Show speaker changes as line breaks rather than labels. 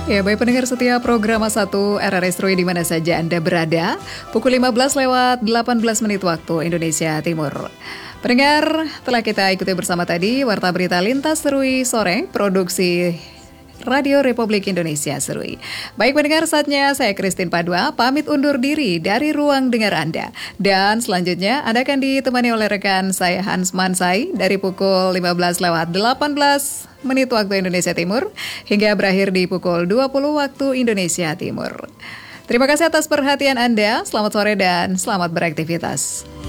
Ya, baik pendengar setia program A1 RRI Serui di mana saja Anda berada, pukul 15 lewat 18 menit waktu Indonesia Timur. Pendengar, telah kita ikuti bersama tadi Warta Berita Lintas Serui Sore, produksi Radio Republik Indonesia Serui. Baik pendengar, saatnya saya Christine Padua pamit undur diri dari ruang dengar Anda. Dan selanjutnya Anda akan ditemani oleh rekan saya Hans Mansai dari pukul 15 lewat 18 menit waktu Indonesia Timur hingga berakhir di pukul 20 waktu Indonesia Timur. Terima kasih atas perhatian Anda, selamat sore dan selamat beraktivitas.